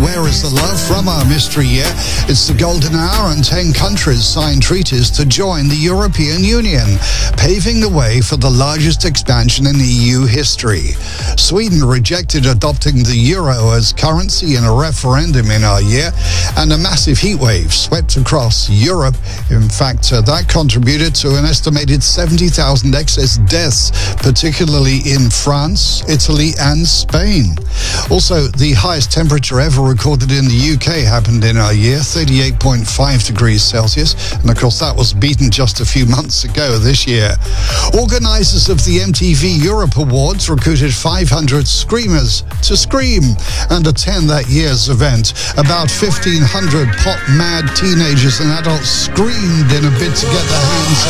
Where is the Love from our mystery year? It's the golden hour and 10 countries signed treaties to join the European Union, paving the way for the largest expansion in EU history. Sweden rejected adopting the euro as currency in a referendum in our year, and a massive heatwave swept across Europe. In fact, that contributed to an estimated 70,000 excess deaths, particularly in France, Italy and Spain. Also, the highest temperature ever recorded in the UK happened in our year, 38.5 degrees Celsius, and of course that was beaten just a few months ago this year. Organisers of the MTV Europe Awards recruited 500 screamers to scream and attend that year's event. About 1,500 pop-mad teenagers and adults screamed in a bid to get their hands